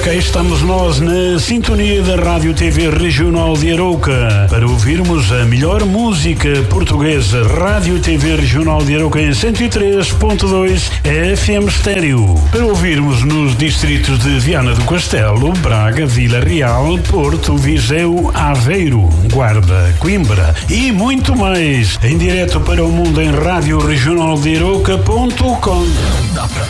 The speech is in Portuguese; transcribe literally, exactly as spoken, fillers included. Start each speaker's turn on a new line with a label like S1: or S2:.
S1: cá estamos nós na sintonia da Rádio T V Regional de Arouca para ouvirmos a melhor música portuguesa. Rádio T V Regional de Arouca em cento e três ponto dois F M Estéreo. Para ouvirmos nos distritos de Viana do Castelo, Braga, Vila Real, Porto, Viseu, Aveiro, Guarda, Coimbra e muito mais. Em direto para o mundo em rádio regional de Arouca ponto com.
S2: Dá pra